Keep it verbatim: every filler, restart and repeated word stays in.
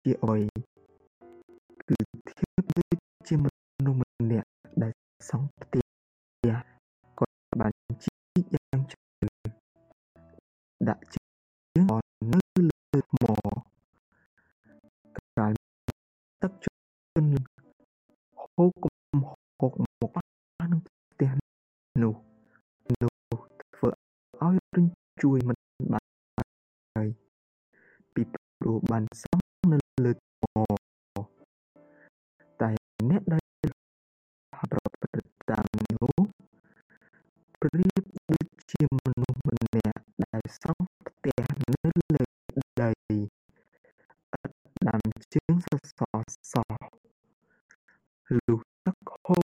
ជាអ្វីគឺធៀបដូចជាមនុស្សម្នាក់ដែលសង់ផ្ទះគាត់បានជីកយ៉ាងជ្រៅដាក់ជើងនៅលើថ្មក្រាលទឹកជន់លឿនហូរគំហុកមកប៉ះនឹងផ្ទះនោះនោះធ្វើឲ្យរញ្ជួយមិនបានហើយពីព្រោះបានសង់នៅលើថ្មតែអ្នកដែលប្រព្រឹត្តតាមនោះប្រៀបដូចជាមនុស្សម្នាក់ដែលសង់